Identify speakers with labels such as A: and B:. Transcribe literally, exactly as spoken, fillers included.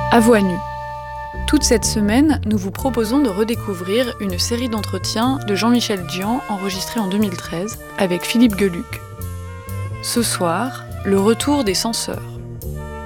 A: À voix nue. Toute cette semaine, nous vous proposons de redécouvrir une série d'entretiens de Jean-Michel Dzian enregistrés en deux mille treize avec Philippe Geluck. Ce soir, le retour des censeurs.